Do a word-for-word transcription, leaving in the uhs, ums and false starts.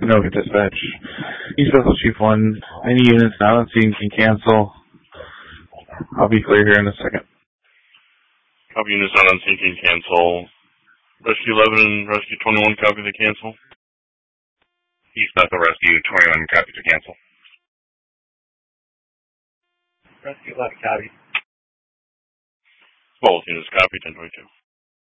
No, dispatch. East Vessel Chief one. Any units not on scene can cancel. I'll be clear here in a second. Copy units not on scene can cancel. Rescue eleven and Rescue twenty-one copy the cancel. East Vessel Rescue twenty-one copy to cancel. Rescue eleven copy. Both units copy ten twenty-two.